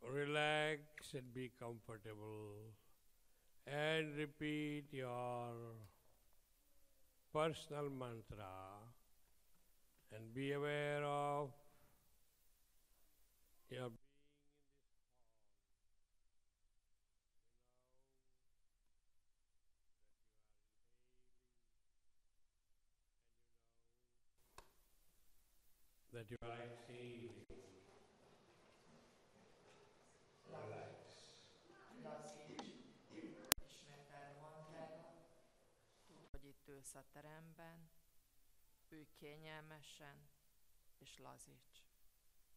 Relax and be comfortable and repeat your personal mantra and be aware of your that you are exhaling. Relax. Lazíts, ismét elmondták, hogy itt ülsz a teremben, ülj kényelmesen, és lazíts.